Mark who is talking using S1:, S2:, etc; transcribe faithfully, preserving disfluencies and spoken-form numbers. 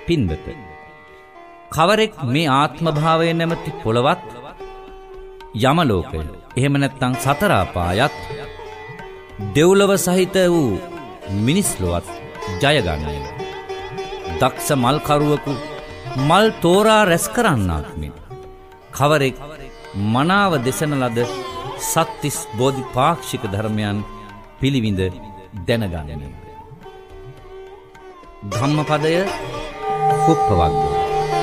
S1: පින්වත, කවරෙක් මේ ආත්ම භාවය නැමැති පොළවත්, යමලෝකය, එහෙම නැත්නම් සතර අපායත්, දෙව්ලොව සහිත වූ මිනිස් ලොවත් ජය ගන්නේය. දක්ෂ මල්කරුවෙකු මල් තෝරා රැස් කරන්නාක් මෙන් කවරෙක් මනාව දෙසන ලද සත්තිස් බෝධිපාක්ෂික ධර්මයන් පිළිවිඳ දැනගන්නේය. ධම්මපදය කුප්පවග්ගය.